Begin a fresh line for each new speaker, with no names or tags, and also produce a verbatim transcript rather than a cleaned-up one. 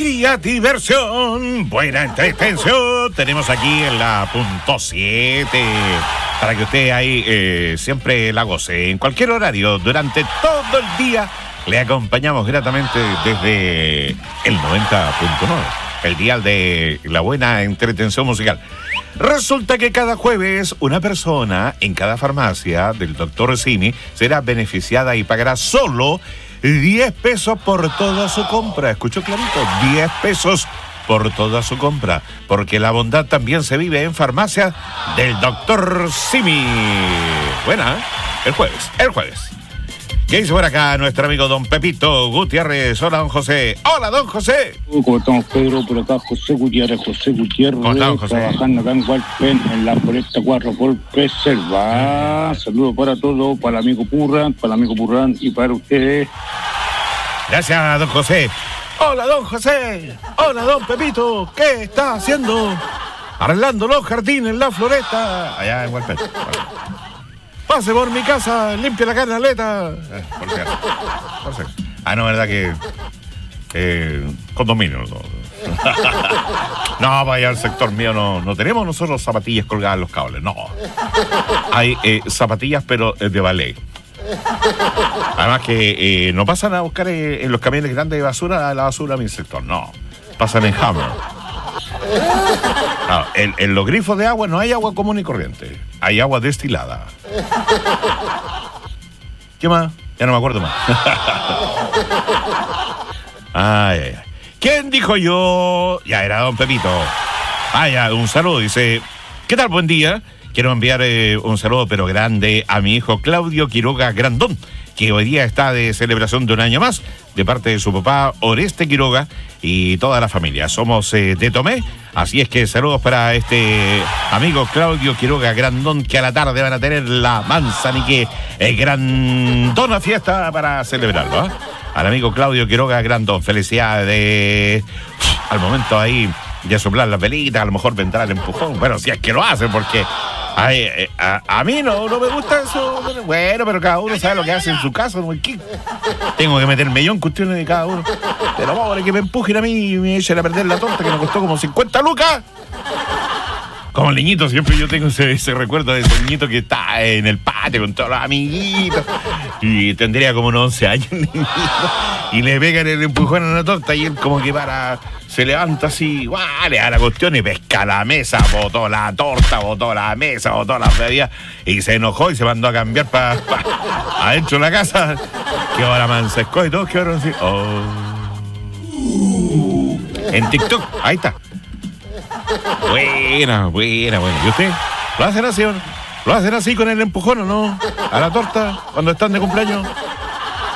alegría, diversión, buena entretención. Tenemos aquí en la punto siete para que usted ahí eh, siempre la goce. En cualquier horario, durante todo el día, le acompañamos gratamente desde el noventa punto nueve, el dial de la buena entretención musical. Resulta que cada jueves una persona en cada farmacia del doctor Simi será beneficiada y pagará solo diez pesos por toda su compra. ¿Escuchó clarito? diez pesos por toda su compra. Porque la bondad también se vive en farmacia del doctor Simi. Buena, ¿eh? El jueves, el jueves. ¿Qué dice por acá nuestro amigo don Pepito Gutiérrez? Hola, don José. Hola, don José.
¿Cómo estamos, Pedro? Por acá, José Gutiérrez, José Gutiérrez.
¿Cómo estamos, José?
Trabajando acá en Hualpén, en la Floresta cuatro por Preserva. Saludos para todos, para el amigo Purran, para el amigo Purran y para ustedes.
Gracias, don José. Hola, don José. Hola, don Pepito. ¿Qué está haciendo? Arreglando los jardines, la floresta. Allá en Hualpén. Pase por mi casa, limpia la canaleta. Eh, por si acaso. Por si acaso. Ah, no, verdad que... Eh, condominio. No, no, vaya al sector mío, no, no tenemos nosotros zapatillas colgadas en los cables, no. Hay eh, zapatillas, pero eh, de ballet. Además que eh, no pasan a buscar eh, en los camiones grandes de basura la basura a mi sector, no. Pasan en Hammer. No, en, en los grifos de agua no hay agua común y corriente, hay agua destilada. ¿Qué más? Ya no me acuerdo más. Ay, ay, ay. ¿Quién dijo yo? Ya era don Pepito. Ah, ya, un saludo, dice, ¿qué tal? Buen día. Quiero enviar eh, un saludo pero grande a mi hijo Claudio Quiroga Grandón, que hoy día está de celebración de un año más, de parte de su papá Oreste Quiroga y toda la familia. Somos eh, de Tomé, así es que saludos para este amigo Claudio Quiroga Grandón, que a la tarde van a tener la manzanique eh, grandona fiesta para celebrarlo, ¿eh? Al amigo Claudio Quiroga Grandón, felicidades de... al momento ahí de soplar las velitas, a lo mejor vendrá el empujón, bueno, si es que lo hace, porque... Ay, a, a mí no, no me gusta eso. Bueno, pero cada uno sabe lo que hace en su casa, ¿no? Tengo que meterme yo en cuestiones de cada uno. Pero pobre que me empujen a mí y me echen a perder la torta que me costó como cincuenta lucas. Como el niñito, siempre yo tengo ese, ese recuerdo de ese niñito que está en el patio con todos los amiguitos. Y tendría como unos once años el niñito. Y le pegan el empujón a la torta y él como que para... se levanta así, ¡guau! Le da la cuestión y pesca la mesa, botó la torta, botó la mesa, botó las bebidas y se enojó y se mandó a cambiar para pa, adentro de la casa. Que ahora mansescó y todos quedaron así. Oh. En TikTok, ahí está. Buena, buena, buena. ¿Y usted? ¿Lo hacen así o no? ¿Lo hacen así con el empujón o no? A la torta cuando están de cumpleaños.